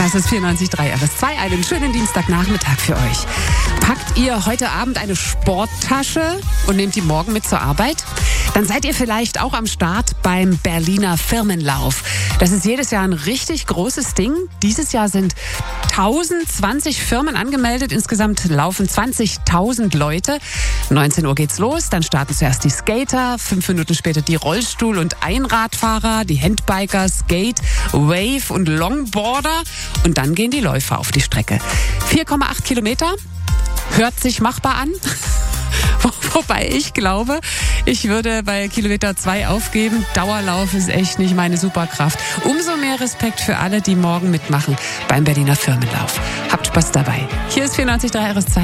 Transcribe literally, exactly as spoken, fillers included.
Das ist vierundneunzig Komma drei R S zwei. Einen schönen Dienstagnachmittag für euch. Packt ihr heute Abend eine Sporttasche und nehmt die morgen mit zur Arbeit? Dann seid ihr vielleicht auch am Start beim Berliner Firmenlauf. Das ist jedes Jahr ein richtig großes Ding. Dieses Jahr sind tausendzwanzig Firmen angemeldet. Insgesamt laufen zwanzigtausend Leute. neunzehn Uhr geht's los. Dann starten zuerst die Skater, fünf Minuten später die Rollstuhl- und Einradfahrer, die Handbiker, Skate, Wave und Longboarder. Und dann gehen die Läufer auf die Strecke. vier Komma acht Kilometer. Hört sich machbar an. Wobei ich glaube, ich würde bei Kilometer zwei aufgeben. Dauerlauf ist echt nicht meine Superkraft. Umso mehr Respekt für alle, die morgen mitmachen beim Berliner Firmenlauf. Habt Spaß dabei. Hier ist vierundneunzig Komma drei R S zwei.